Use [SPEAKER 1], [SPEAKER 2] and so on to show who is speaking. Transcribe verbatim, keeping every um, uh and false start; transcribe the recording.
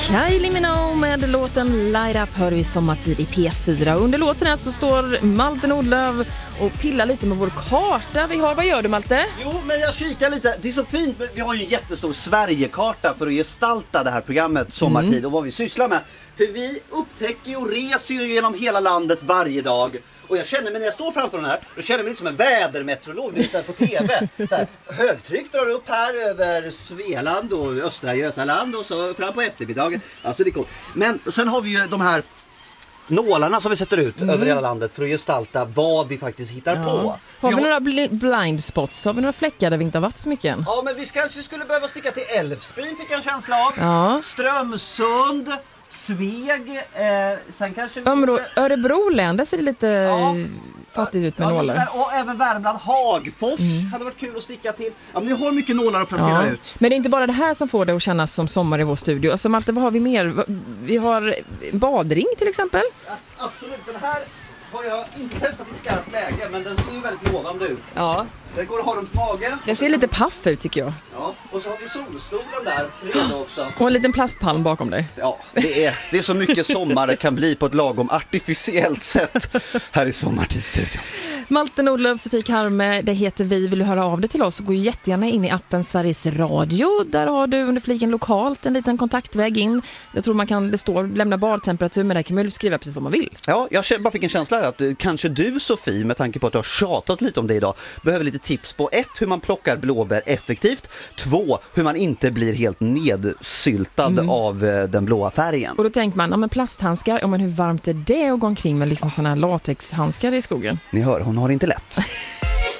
[SPEAKER 1] Kylie Minogue med låten Light Up hör vi sommartid i P fyra. Under låten här så står Malte Nordlöf och pillar lite med vår karta vi har. Vad gör du, Malte?
[SPEAKER 2] Jo, men jag kikar lite. Det är så fint. Vi har ju en jättestor Sverigekarta för att gestalta det här programmet sommartid mm. och vad vi sysslar med. För vi upptäcker och reser ju genom hela landet varje dag. Och jag känner mig när jag står framför den här, då känner jag mig lite som en vädermeteorolog lite på tv. Så här, högtryck drar upp här över Svealand och östra Götaland och så fram på eftermiddagen. Alltså det är coolt. Men sen har vi ju de här nålarna som vi sätter ut mm. över hela landet för att gestalta vad vi faktiskt hittar ja. på.
[SPEAKER 1] Har vi, vi
[SPEAKER 2] har...
[SPEAKER 1] några bl- blind spots? Har vi några fläckar där vi inte har varit så mycket än?
[SPEAKER 2] Ja, men vi kanske skulle behöva sticka till Älvsbyn, fick jag en känsla av.
[SPEAKER 1] Ja.
[SPEAKER 2] Strömsund, Sveg, eh, sen kanske...
[SPEAKER 1] Ja, men då, Örebro län, där ser det lite ja. fattigt ut med ja, nålar.
[SPEAKER 2] Och även Värmland, Hagfors mm. hade varit kul att sticka till. Ja, men vi har mycket nålar att placera ja. ut.
[SPEAKER 1] Men det är inte bara det här som får det att kännas som sommar i vår studio. Alltså Malte, vad har vi mer? Vi har badring till exempel.
[SPEAKER 2] Ja, absolut, den här har jag inte testat i skarpt läge, men den ser ju väldigt lovande ut.
[SPEAKER 1] Ja.
[SPEAKER 2] Den går att ha runt magen.
[SPEAKER 1] Den ser lite paff ut tycker jag.
[SPEAKER 2] Ja, och så har vi solstolen där redan också.
[SPEAKER 1] Och en liten plastpalm bakom dig.
[SPEAKER 2] Ja, det är, det är så mycket sommar det kan bli på ett lagom artificiellt sätt här i Sommartidsstudion.
[SPEAKER 1] Malte Nordlöf, Sofie Karme, det heter vi. Vill du höra av dig till oss så gå jättegärna in i appen Sveriges Radio. Där har du under fliken lokalt en liten kontaktväg in. Jag tror man kan, det står lämna badtemperatur, men där kan man skriva precis vad man vill.
[SPEAKER 2] Ja, jag bara fick en känsla här att kanske du, Sofie, med tanke på att du har tjatat lite om det idag, behöver lite tips på ett, hur man plockar blåbär effektivt, två, hur man inte blir helt nedsyltad mm. av den blåa färgen.
[SPEAKER 1] Och då tänker man, ja men plasthandskar, ja men hur varmt är det att gå omkring med liksom såna här latexhandskar i skogen?
[SPEAKER 2] Ni hör, hon har inte lätt.